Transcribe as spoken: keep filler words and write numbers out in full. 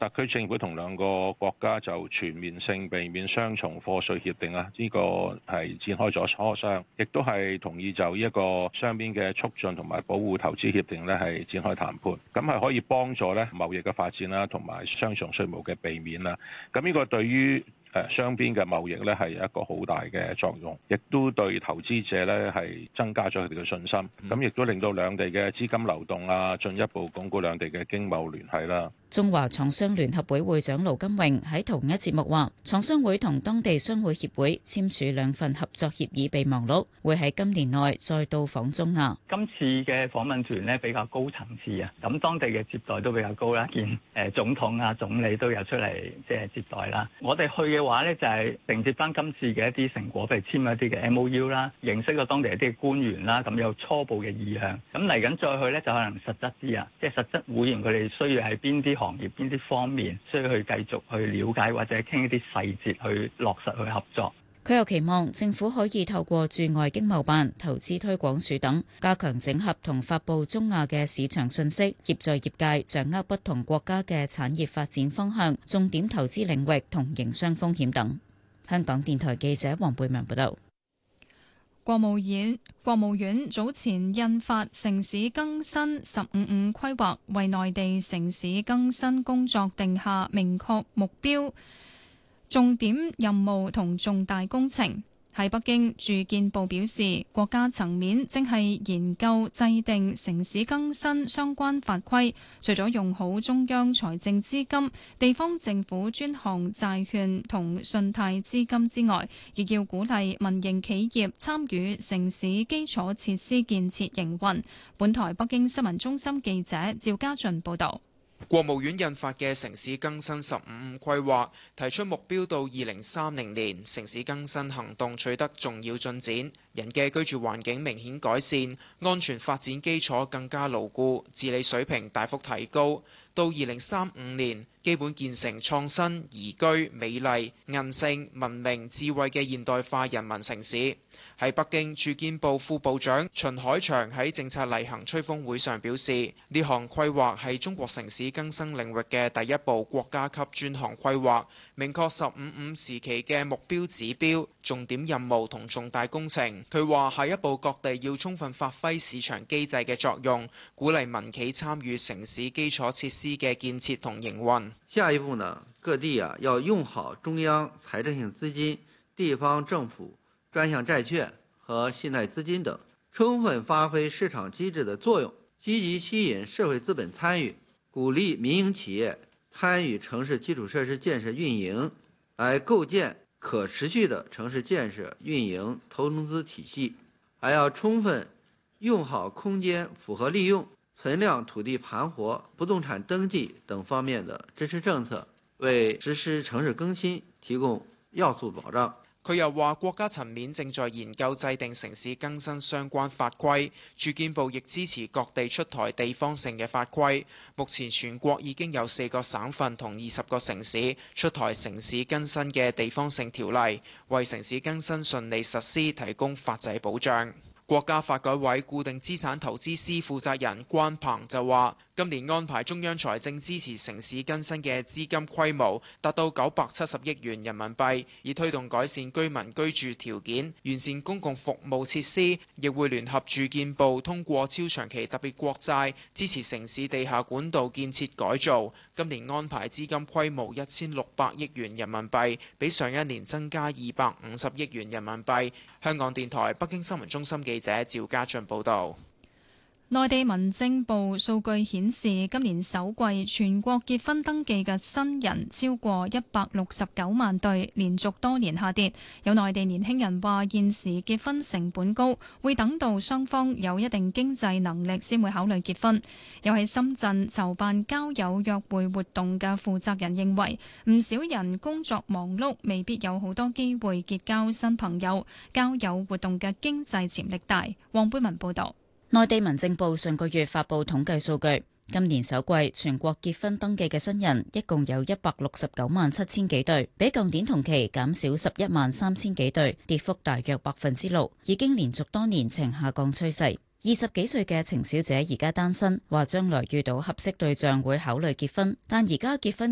特區政府同兩個國家就全面性避免雙重課稅協定啊，呢個係展開咗磋商，亦都係同意就呢一個雙邊嘅促進同埋保護投資協定呢係展開談判，咁係可以幫助咧貿易嘅發展啦，同埋雙重稅務嘅避免啦。咁呢個對於誒雙邊嘅貿易咧係有一個好大嘅作用，亦都對投資者咧係增加咗佢哋嘅信心，咁亦都令到兩地嘅資金流動啊，進一步鞏固兩地嘅經貿聯繫啦。 中華廠商聯合會會長盧金榮喺同一節目話，廠商會同當地商會協會簽署兩份合作協議備忘錄，會喺今年內再到訪中亞。 今次嘅訪問團呢比較高層次啊，咁當地嘅接待都比較高啦，見誒總統啊、總理都有出嚟即係接待啦。我哋去嘅話呢，就係承接翻今次嘅一啲成果，譬如簽一啲嘅 M O U 啦，認識咗當地一啲官員啦，咁有初步嘅意向。咁嚟緊再去呢，就可能實質啲啊，即係實質會員佢哋需要喺邊啲行業邊啲方面需要去繼續去了解或者傾一啲細節去落實去合作。 佢又期望政府可以透過駐外經貿辦、投資推廣署等加強整合同發布中亞嘅市場信息，協助業界掌握不同國家嘅產業發展方向、重點投資領域同營商風險等。香港電台記者黃貝文報道。 國務院國務院早前印發城市更新十五五規劃，為內地城市更新工作定下明確目標、重點任務同重大工程。喺北京，住建部表示，國家層面正係研究制定城市更新相關法規，除咗用好中央財政資金、地方政府專項債券同信貸資金之外，亦要鼓勵民營企業參與城市基礎設施建設營運。本台北京新聞中心記者趙家俊報道。 國務院印發嘅城市更新十五五規劃提出目標，到二零三零年城市更新行動取得重要進展，人嘅居住環境明顯改善，安全發展基礎更加牢固，治理水平大幅提高。到二零三五年，基本建成創新、宜居、美麗、韌性、文明、智慧嘅現代化人民城市。喺北京，住建部副部長秦海祥喺政策例行吹風會上表示，呢項規劃係中國城市更新領域嘅第一部國家級專項規劃，明確十五五時期嘅目標指標、重點任務同重大工程。佢話下一步各地要充分發揮市場機制嘅作用，鼓勵民企參與城市基礎設施嘅建設同營運。 下一步呢，各地啊要用好中央財政性資金、地方政府專項債券和信貸資金等，充分發揮市場機制的作用，積極吸引社會資本參與，鼓勵民營企業參與城市基礎設施建設運營，來構建可持續的城市建設運營投資體系。還要充分用好空間符合利用、存量土地盤活、不動產登記等方面的支持政策，為實施城市更新提供要素保障。 佢又話，國家層面正在研究制定城市更新相關法規，住建部亦支持各地出台地方性嘅法規。目前全國已經有四個省份同二十個城市出台城市更新嘅地方性條例，為城市更新順利實施提供法制保障。國家發改委固定資產投資司負責人關鵬就話，今年安排中央財政支持城市更新嘅資金規模達到九百七十億元人民幣，以推動改善居民居住條件、完善公共服務設施，亦會聯合住建部通過超長期特別國債支持城市地下管道建設改造。今年安排資金規模一千六百億元人民幣，比上一年增加二百五十億元人民幣。香港電台北京新聞中心記者趙家俊報道。 內地民政部數據顯示，今年首季全國結婚登記嘅新人超過一百六十九萬對，連續多年下跌。有內地年輕人話，現時結婚成本高，會等到雙方有一定經濟能力先會考慮結婚。又喺深圳籌辦交友約會活動嘅負責人認為，唔少人工作忙碌，未必有好多機會結交新朋友。交友活動嘅經濟潛力大。黃貝文報導。 內地民政部上個月發布統計數據，今年首季全國結婚登記嘅新人一共有一百六十九萬七千幾對，比舊年同期減少十一萬三千幾對，跌幅大約百分之六，已經連續多年呈下降趨勢。二十幾歲嘅程小姐而家單身，話將來遇到合適對象會考慮結婚，但而家結婚